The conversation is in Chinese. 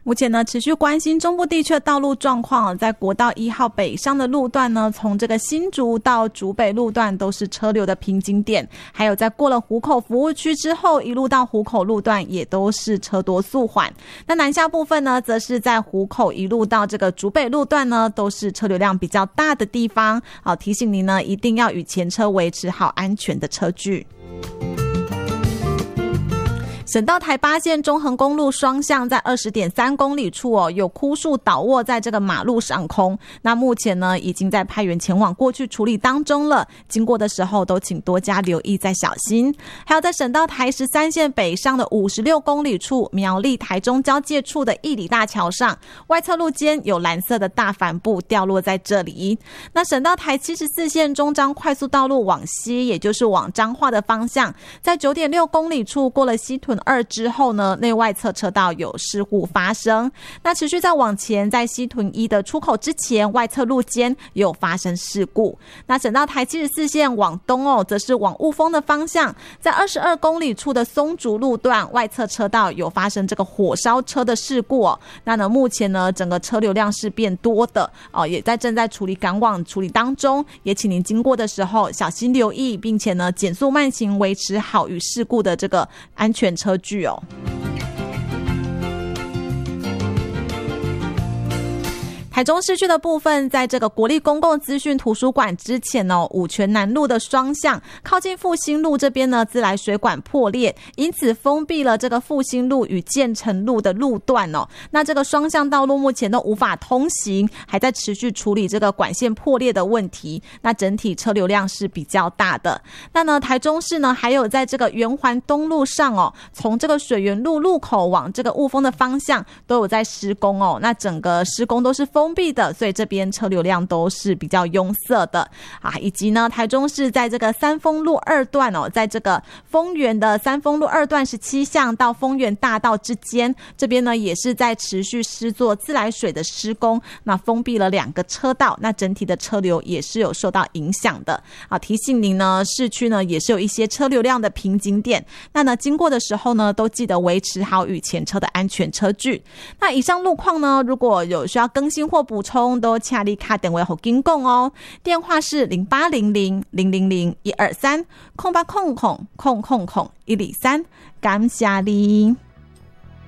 目前呢，持续关心中部地区的道路状况，在国道1号北上的路段呢，从这个新竹到竹北路段都是车流的瓶颈点，还有在过了湖口服务区之后，一路到湖口路段也都是车多速缓。那南下部分呢，则是在湖口一路到这个竹北路段呢，都是车流量比较大的地方。好，提醒您呢，一定要与前车维持好安全的车距。省道台8线中横公路双向在 20.3 公里处有枯树倒卧在这个马路上空，那目前呢已经在派员前往过去处理当中了，经过的时候都请多加留意再小心。还有在省道台13线北上的56公里处苗栗台中交界处的义里大桥上，外侧路肩有蓝色的大帆布掉落在这里。那省道台74线中彰快速道路往西，也就是往彰化的方向，在 9.6 公里处过了西屯2之后呢，内外侧车道有事故发生。那持续再往前，在西屯1的出口之前，外侧路肩有发生事故。那省道台74线往东则是往雾峰的方向，在22公里处的松竹路段，外侧车道有发生这个火烧车的事故那呢，目前呢，整个车流量是变多的也正在处理赶往处理当中，也请您经过的时候小心留意，并且呢，减速慢行，维持好与事故的这个安全车距台中市区的部分，在这个国立公共资讯图书馆之前五权南路的双向靠近复兴路这边呢，自来水管破裂，因此封闭了这个复兴路与建成路的路段那这个双向道路目前都无法通行，还在持续处理这个管线破裂的问题，那整体车流量是比较大的。那呢，台中市呢还有在这个圆环东路上从这个水源路路口往这个雾峰的方向都有在施工那整个施工都是封闭的，所以这边车流量都是比较拥塞的以及呢，台中市在这个三丰路2段在这个丰原的三丰路2段17巷到丰原大道之间，这边呢也是在持续施作自来水的施工，那封闭了2个车道，那整体的车流也是有受到影响的提醒您呢，市区呢也是有一些车流量的瓶颈点，那呢经过的时候呢，都记得维持好与前车的安全车距。那以上路况呢，如果有需要更新或补充，都请你打电话给金讲电话是0800-000-123 0800-000-123，感谢你。